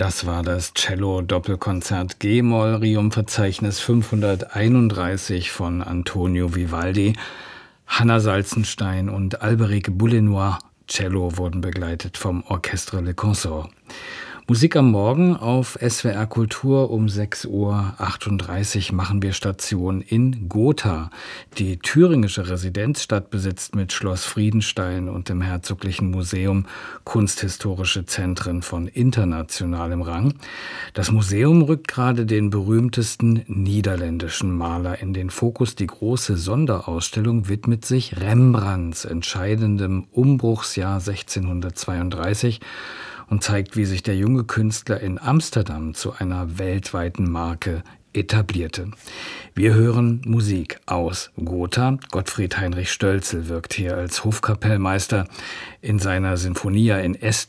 Das war das Cello-Doppelkonzert G-Moll Requiem-Verzeichnis 531 von Antonio Vivaldi. Hanna Salzenstein und Alberic Boulenois Cello wurden begleitet vom Orchestre Le Consort. Musik am Morgen auf SWR Kultur um 6:38 Uhr machen wir Station in Gotha. Die thüringische Residenzstadt besitzt mit Schloss Friedenstein und dem Herzoglichen Museum kunsthistorische Zentren von internationalem Rang. Das Museum rückt gerade den berühmtesten niederländischen Maler in den Fokus. Die große Sonderausstellung widmet sich Rembrandts entscheidendem Umbruchsjahr 1632 und zeigt, wie sich der junge Künstler in Amsterdam zu einer weltweiten Marke etablierte. Wir hören Musik aus Gotha. Gottfried Heinrich Stölzel wirkt hier als Hofkapellmeister in seiner Sinfonia in Es